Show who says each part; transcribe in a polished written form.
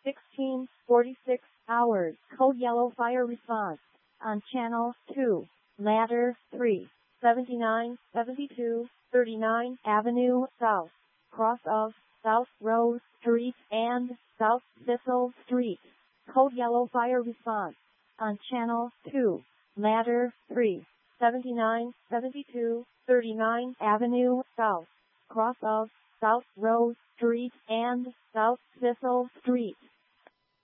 Speaker 1: 16:46 hours. Code yellow fire response on channel 2. Ladder 3. 7972 39 Avenue South. Cross of South Rose Street and South Thistle Street. Code yellow fire response on channel 2. Ladder 3. 7972 39 Avenue South. Cross of South Rose Street and South Thistle Street.